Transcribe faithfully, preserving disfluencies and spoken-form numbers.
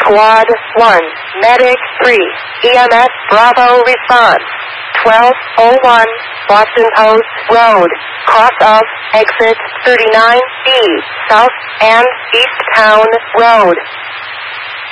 Squad one, Medic three, E M S Bravo response. twelve oh one, Boston Post Road, cross of exit thirty-nine B, South and East Town Road.